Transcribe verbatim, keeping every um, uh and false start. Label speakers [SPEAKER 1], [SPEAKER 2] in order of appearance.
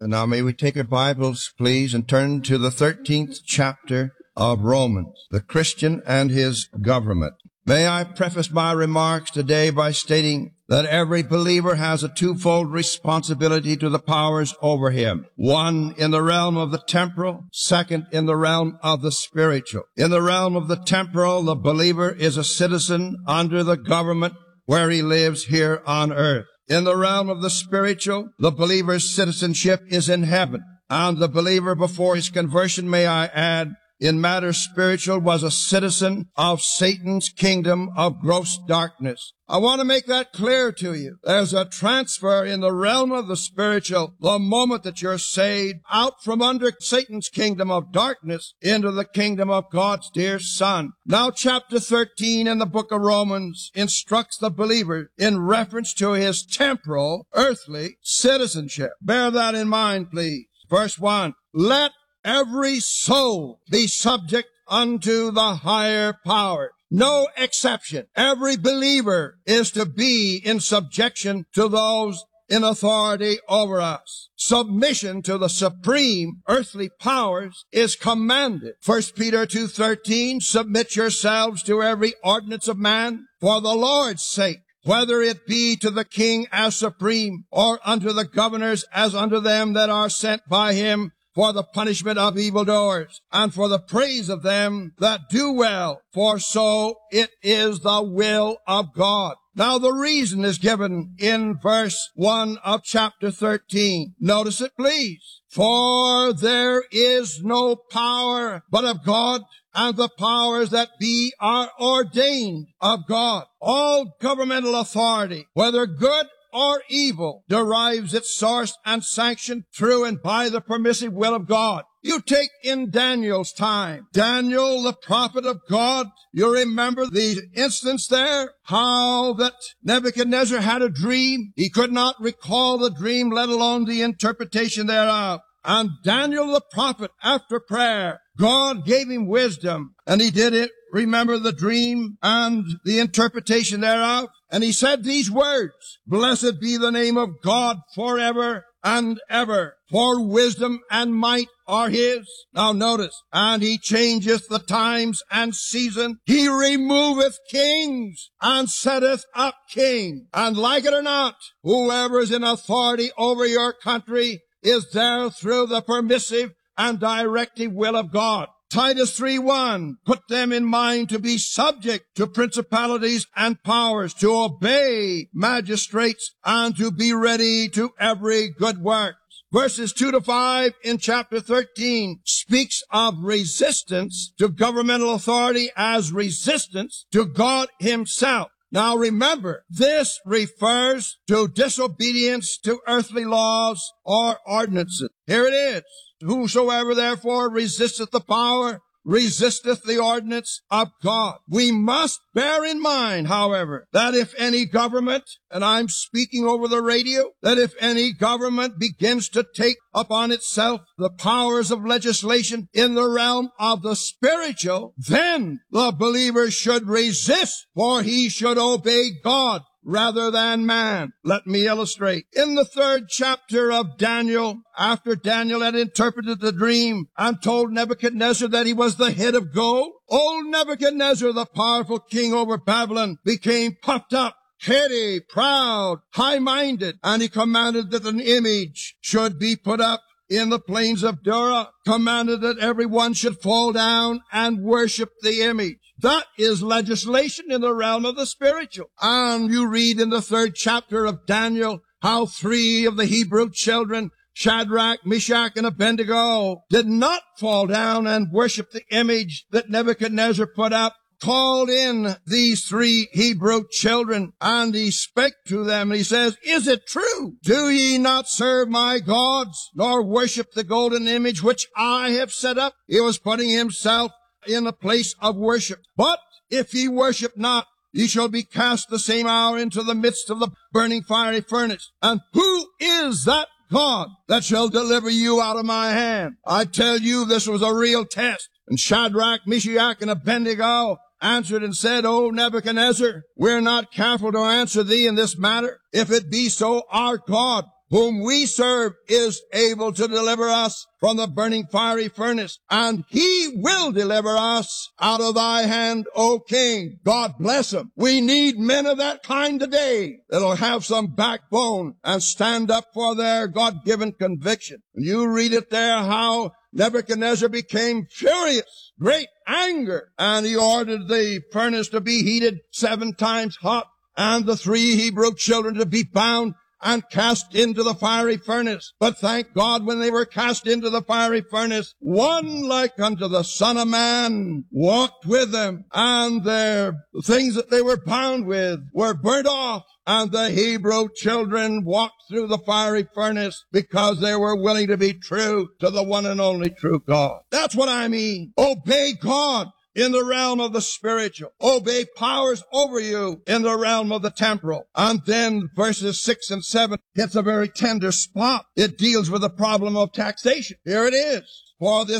[SPEAKER 1] And now may we take our Bibles, please, and turn to the thirteenth chapter of Romans, the Christian and his government. May I preface my remarks today by stating that every believer has a twofold responsibility to the powers over him. One, in the realm of the temporal. Second, in the realm of the spiritual. In the realm of the temporal, the believer is a citizen under the government where he lives here on earth. In the realm of the spiritual, the believer's citizenship is in heaven. And the believer before his conversion, may I add, in matters spiritual, was a citizen of Satan's kingdom of gross darkness. I want to make that clear to you. There's a transfer in the realm of the spiritual the moment that you're saved out from under Satan's kingdom of darkness into the kingdom of God's dear Son. Now chapter thirteen in the book of Romans instructs the believer in reference to his temporal, earthly citizenship. Bear that in mind, please. Verse one, let every soul be subject unto the higher power. No exception. Every believer is to be in subjection to those in authority over us. Submission to the supreme earthly powers is commanded. First Peter two thirteen, submit yourselves to every ordinance of man for the Lord's sake, whether it be to the king as supreme, or unto the governors as unto them that are sent by him, for the punishment of evildoers, and for the praise of them that do well, for so it is the will of God. Now the reason is given in verse one of chapter thirteen. Notice it, please. For there is no power but of God, and the powers that be are ordained of God. All governmental authority, whether good or evil, derives its source and sanction through and by the permissive will of God. You take in Daniel's time. Daniel, the prophet of God, you remember the instance there? How that Nebuchadnezzar had a dream. He could not recall the dream, let alone the interpretation thereof. And Daniel the prophet, after prayer, God gave him wisdom, and he did it. Remember the dream and the interpretation thereof. And he said these words, blessed be the name of God forever and ever, for wisdom and might are his. Now notice, and he changeth the times and season. He removeth kings and setteth up king. And like it or not, whoever is in authority over your country is there through the permissive and directive will of God. Titus three one, put them in mind to be subject to principalities and powers, to obey magistrates, and to be ready to every good work. Verses two to five in chapter thirteen speaks of resistance to governmental authority as resistance to God himself. Now remember, this refers to disobedience to earthly laws or ordinances. Here it is. Whosoever therefore resisteth the power, resisteth the ordinance of God. We must bear in mind, however, that if any government, and I'm speaking over the radio, that if any government begins to take upon itself the powers of legislation in the realm of the spiritual, then the believer should resist, for he should obey God rather than man. Let me illustrate. In the third chapter of Daniel, after Daniel had interpreted the dream and told Nebuchadnezzar that he was the head of gold, old Nebuchadnezzar, the powerful king over Babylon, became puffed up, heady, proud, high-minded, and he commanded that an image should be put up in the plains of Dura, commanded that everyone should fall down and worship the image. That is legislation in the realm of the spiritual. And you read in the third chapter of Daniel how three of the Hebrew children, Shadrach, Meshach, and Abednego, did not fall down and worship the image that Nebuchadnezzar put up. Called in these three Hebrew children, and he spake to them, and he says, is it true? Do ye not serve my gods, nor worship the golden image which I have set up? He was putting himself in a place of worship. But if ye worship not, ye shall be cast the same hour into the midst of the burning fiery furnace. And who is that God that shall deliver you out of my hand? I tell you, this was a real test. And Shadrach, Meshach, and Abednego answered and said, O Nebuchadnezzar, we're not careful to answer thee in this matter. If it be so, our God, whom we serve is able to deliver us from the burning fiery furnace, and he will deliver us out of thy hand, O King. God bless him. We need men of that kind today that'll have some backbone and stand up for their God-given conviction. You read it there how Nebuchadnezzar became furious, great anger, and he ordered the furnace to be heated seven times hot, and the three Hebrew children to be bound and cast into the fiery furnace. But thank God, when they were cast into the fiery furnace, one like unto the Son of Man walked with them, and their things that they were bound with were burnt off. And the Hebrew children walked through the fiery furnace because they were willing to be true to the one and only true God. That's what I mean. Obey God in the realm of the spiritual. Obey powers over you in the realm of the temporal. And then verses six and seven hits a very tender spot. It deals with the problem of taxation. Here it is. For this